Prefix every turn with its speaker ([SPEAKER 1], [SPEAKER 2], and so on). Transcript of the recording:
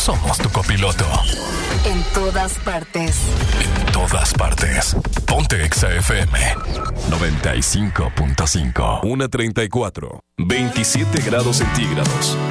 [SPEAKER 1] somos tu copiloto.
[SPEAKER 2] En todas partes.
[SPEAKER 1] En todas partes. Ponte Exa FM 95.5. 1:34. 27 grados centígrados.